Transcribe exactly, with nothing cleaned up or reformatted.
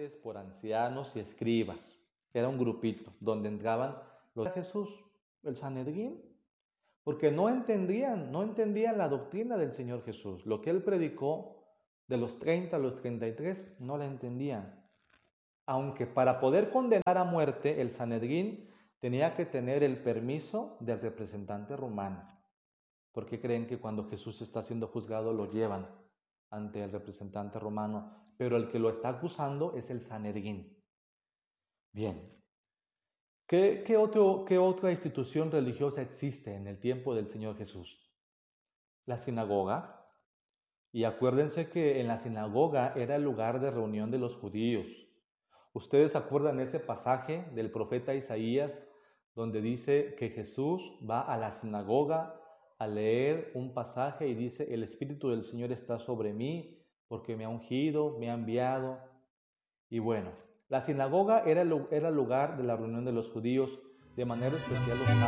gobernadores, por ancianos y escribas. Era un grupito donde entraban los de Jesús, el Sanedrín, porque no entendían, no entendían la doctrina del Señor Jesús. Lo que Él predicó de los treinta a los treinta y tres, no la entendían. Aunque para poder condenar a muerte, el Sanedrín tenía que tener el permiso del representante romano. ¿Por qué creen que cuando Jesús está siendo juzgado lo llevan ante el representante romano? Pero el que lo está acusando es el Sanedrín. Bien. ¿Qué, qué, otro, ¿Qué otra institución religiosa existe en el tiempo del Señor Jesús? La sinagoga. Y acuérdense que en la sinagoga era el lugar de reunión de los judíos. ¿Ustedes acuerdan ese pasaje del profeta Isaías donde dice que Jesús va a la sinagoga a leer un pasaje y dice: el Espíritu del Señor está sobre mí porque me ha ungido, me ha enviado? Y bueno, la sinagoga era el, era el lugar de la reunión de los judíos, de manera especial los